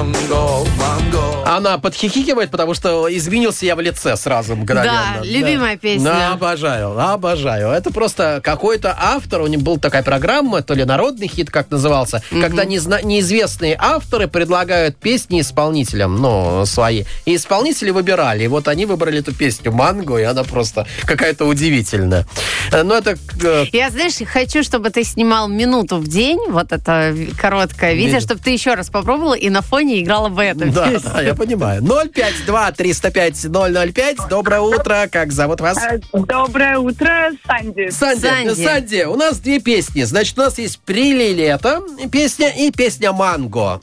манго, манго. Она подхихикивает, потому что изменился я в лице сразу мгновенно. Да, любимая песня. Да, обожаю. Это просто какой-то автор, у него была такая программа, то ли народный хит, как назывался, когда неизвестные авторы предлагают песни исполнителям, свои. И исполнители выбирали. И вот они выбрали эту песню «Манго», и она просто какая-то удивительная. Я, знаешь, хочу, чтобы ты снимал минуту в день, вот это короткое видео, чтобы ты еще раз попробовала и на фоне играла в эту песню. Да, я понимаю. 052-305-005. Доброе утро. Как зовут вас? Доброе утро, Санди. Санди, у нас две песни. Значит, у нас есть «Прилилето» песня и песня «Манго».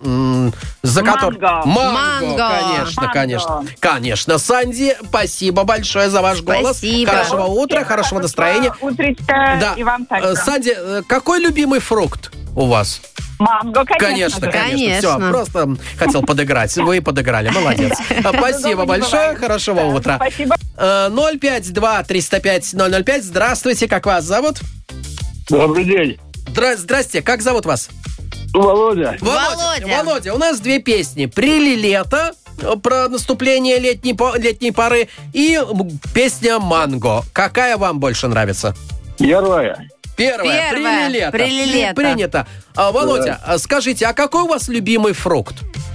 Манго. Конечно. Санди, спасибо большое за ваш голос. Спасибо. Хорошего утра, хорошего настроения. Утречка, Да. и вам также. Санди, какой любимый фрукт у вас? Манго, конечно. Все, просто хотел подыграть. Вы подыграли, молодец. Спасибо большое, хорошего утра. Спасибо. 052-305-005. Здравствуйте, как вас зовут? Добрый день. Здрасте, как зовут вас? Володя. Володя, у нас две песни. «Прилилето» про наступление летней поры и песня «Манго». Какая вам больше нравится? Первая. Первая. «Прилилето». Принято. Володя, скажите, а какой у вас любимый фрукт?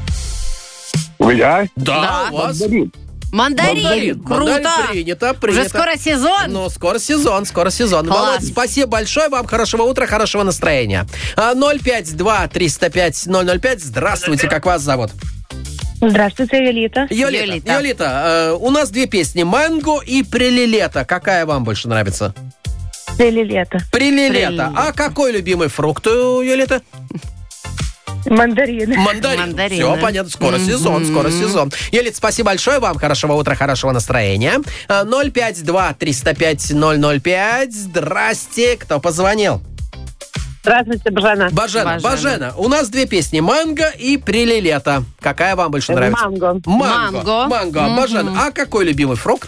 Я? Да, у вас. Мандарин. Круто. Принято. Уже скоро сезон. Скоро сезон. Володя, спасибо большое. Вам хорошего утра, хорошего настроения. 052-305-005. Здравствуйте, как вас зовут? Здравствуйте, Юлита. Юлита, у нас две песни. «Манго» и «Прилилето». Какая вам больше нравится? Прилилето. Прилилето. А какой любимый фрукт у Юлиты? Мандарин. Все понятно. Скоро сезон. Елит, спасибо большое вам. Хорошего утра, хорошего настроения. 052-305-005. Здрасте. Кто позвонил? Здравствуйте, Бажена. У нас две песни. «Манго» и «Прилилето». Какая вам больше нравится? Манго. Манго. Бажена, а какой любимый фрукт?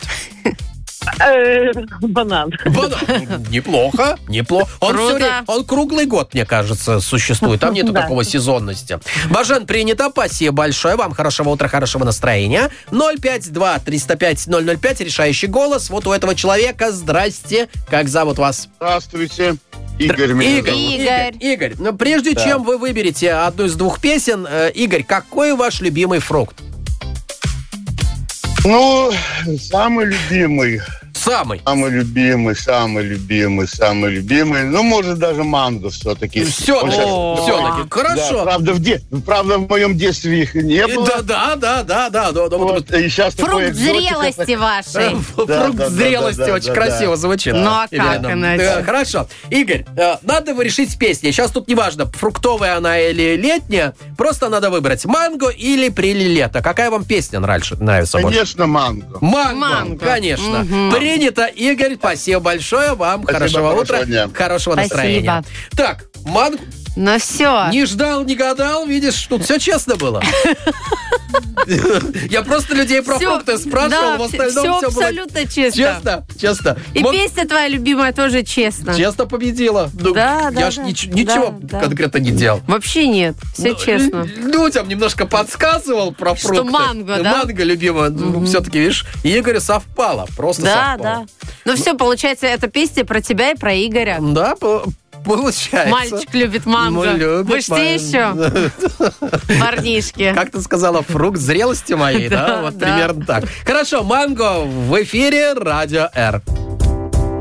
Банан. Неплохо. Он круглый год, мне кажется, существует. Там нету такого сезонности. Бажен, принято. Спасибо большое. Вам хорошего утра, хорошего настроения. 052-305-005. Решающий голос. Вот у этого человека. Здрасте. Как зовут вас? Здравствуйте. Игорь меня зовут. Игорь. Но прежде чем вы выберете одну из двух песен, Игорь, какой ваш любимый фрукт? Самый любимый. Самый любимый. Может, даже манго все-таки. Все-таки. Хорошо. Да, правда, в моем детстве их не было. Да. Фрукт зрелости вашей. Фрукт зрелости очень красиво звучит. А как иначе? Хорошо. Игорь, надо решить с песней. Сейчас тут неважно, фруктовая она или летняя. Просто надо выбрать «Манго» или «Прилилето». Какая вам песня нравится больше? Конечно, манго. Манго, конечно. Принято, Игорь, спасибо большое вам. Хорошего утра, хорошего настроения. Так, «Манго». Все. Не ждал, не гадал, видишь, тут все честно было. Я просто людей про фрукты спрашивал, в остальном все было абсолютно честно. Честно. И песня твоя любимая тоже честно. Честно победила. Я ж ничего конкретно не делал. Вообще нет, все честно. Там немножко подсказывал про фрукты. Что манго, да? Манго любимая. Все-таки, видишь, Игорю совпало. Просто совпало. Да. Ну все, получается, эта песня про тебя и про Игоря. Да, получается. Мальчик любит манго. Вы ж те еще парнишки. Как ты сказала, фрукт зрелости моей, да? Вот примерно так. Хорошо, «Манго» в эфире Радио Р.